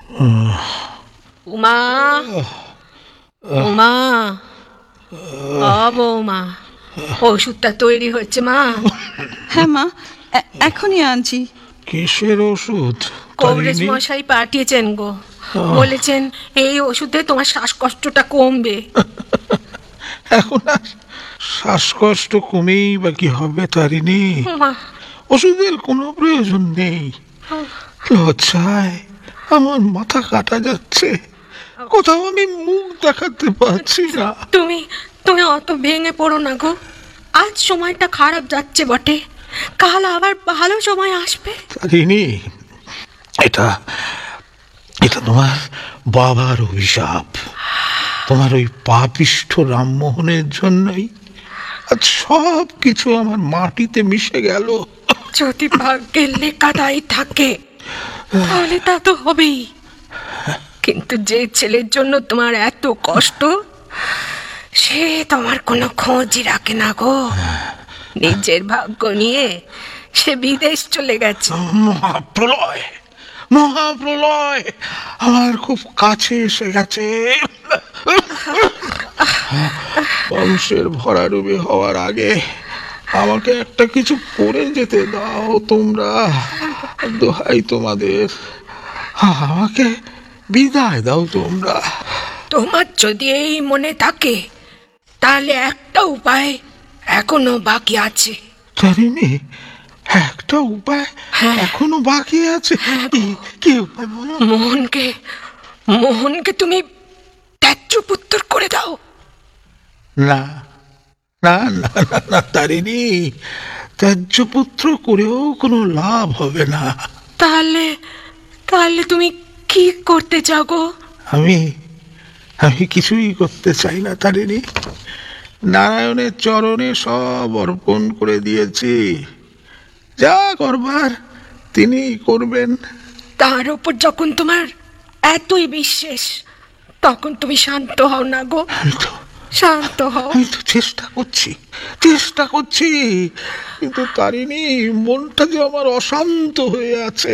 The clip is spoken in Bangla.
উমা, উমা, বৌমা, ওষুধটা তৈরি হচ্ছে মা? হ্যাঁ মা, এখনই আনছি। কিসের ওষুধ? কবরেজ মশাই পাঠিয়েছেন গো, বলেছেন এই ওষুধে তোমার শ্বাসকষ্টটা কমবে। এখন আর শ্বাসকষ্ট কমেই বা কি হবে তারিণী? ওষুধের কোনো প্রয়োজন নেই। লজ্জায় আমার মাথা কাটা যাচ্ছে, কোথাও আমি মুখ দেখাতে পারছি না। তুমি অত ভেঙে পড়ো না গো, আজ সময়টা খারাপ যাচ্ছে বটে, কাল আবার ভালো সময় আসবে। তারিণী, এটা তোমার বাবার অভিশাপ। তোমার ওই পাপিষ্ঠ রামমোহনের জন্যই আজ সব কিছু আমার মাটিতে মিশে গেল। যদি ভাগ্যের লেখা তাই থাকে তাহলে তা তো হবেই, কিন্তু যে ছেলের জন্য তোমার এত কষ্ট, সে তোমার কোনো খোঁজই রাখে না গো। নিজের ভাগ্য নিয়ে সে বিদেশ চলে গেছে। মহাপ্রলয় আমার খুব কাছে এসে গেছে। বংশের ভরাডুবি হওয়ার আগে আমাকে একটা কিছু করে যেতে দাও তোমরা, দোহাই তোমাদের, আমাকে বিদায় দাও তোমরা। তোমার যদি এই মনে থাকে তাহলে একটা উপায় এখনো বাকি আছে। তারিণী, একটা উপায় এখনো বাকি আছে? কি উপায় বলো? মোহনকে তুমি ত্যায্যপুত্র করে দাও। না না না না তারিণী, ত্যায্যপুত্র করেও কোনো লাভ হবে না। তাহলে তুমি কি করতে চাও গো? আমি কিছুই করতে চাই না তারিণী। নারায়ণের চরণে সব অর্পণ করে দিয়েছি, যা করবার তিনি করবেন। তার উপর যখন তোমার এতই বিশ্বাস, তখন তুমি শান্ত হও না গো, শান্ত হও। আমি তো চেষ্টা করছি, কিন্তু তারিণী, মনটা যে আমার অশান্ত হয়ে আছে।